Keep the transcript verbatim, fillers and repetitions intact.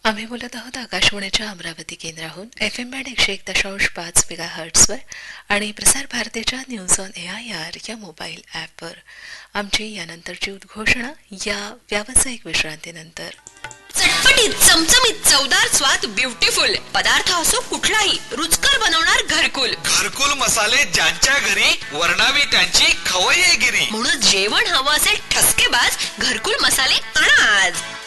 आम्ही बोलत आहोत आकाशवाणीच्या अमरावती केंद्राहून एफ एम बँड एकशे एक दशांश पाच मेगा हर्ट्सवर आणि प्रसार भारतीच्या news on A I R या मोबाईल ॲपवर. आमची यानंतरची उद्घोषणा या व्यावसायिक विश्रांतीनंतर. चटपटीत चमचमीत चवदार स्वाद ब्युटिफुल पदार्थ असो कुठलाही रुचकर बनवणार घरकुल. घरकुल मसाले ज्यांच्या घरी वर्णावी त्यांची खवय्येगिरी. म्हणून जेवण हवं असेल ठसकेबाज घरकुल मसाले आणा आज.